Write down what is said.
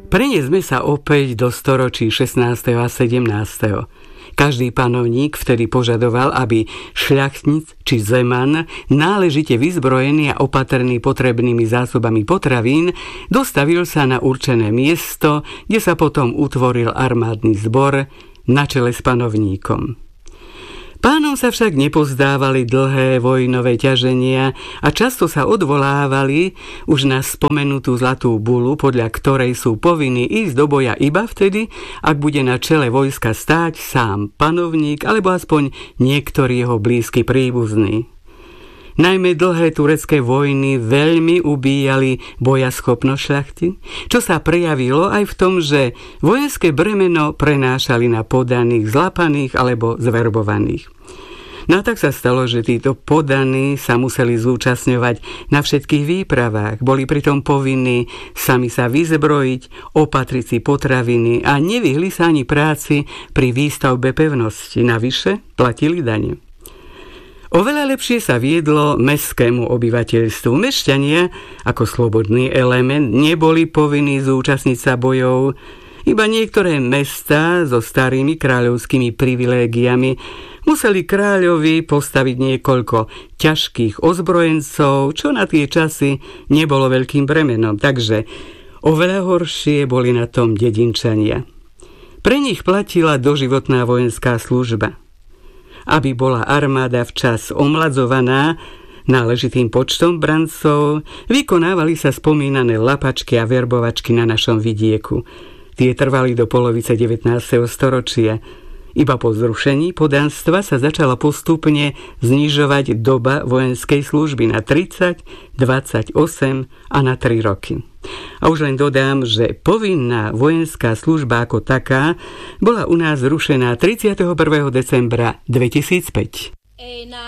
Preniesme sa opäť do storočí 16. a 17. Každý panovník vtedy požadoval, aby šľachtnic či zeman, náležite vyzbrojený a opatrný potrebnými zásobami potravín, dostavil sa na určené miesto, kde sa potom utvoril armádny zbor na čele s panovníkom. Pánom sa však nepozdávali dlhé vojnové ťaženia a často sa odvolávali už na spomenutú zlatú bulu, podľa ktorej sú povinní ísť do boja iba vtedy, ak bude na čele vojska stáť sám panovník alebo aspoň niektorý jeho blízky príbuzný. Najmä dlhé turecké vojny veľmi ubíjali bojaschopnosť šľachty, čo sa prejavilo aj v tom, že vojenské bremeno prenášali na podaných, zlapaných alebo zverbovaných. No tak sa stalo, že títo podaní sa museli zúčastňovať na všetkých výpravách, boli pritom povinní sami sa vyzbrojiť, opatriť si potraviny a nevyhli sa ani práci pri výstavbe pevnosti, navyše platili dane. Oveľa lepšie sa viedlo mestskému obyvateľstvu. Mešťania, ako slobodný element, neboli povinní zúčastniť sa bojov. Iba niektoré mestá so starými kráľovskými privilégiami museli kráľovi postaviť niekoľko ťažkých ozbrojencov, čo na tie časy nebolo veľkým bremenom. Takže oveľa horšie boli na tom dedinčania. Pre nich platila doživotná vojenská služba. Aby bola armáda včas omladzovaná náležitým počtom brancov, vykonávali sa spomínané lapačky a verbovačky na našom vidieku. Tie trvali do polovice 19. storočia. Iba po zrušení poddanstva sa začala postupne znižovať doba vojenskej služby na 30, 28 a na 3 roky. A už len dodám, že povinná vojenská služba ako taká bola u nás zrušená 31. decembra 2005.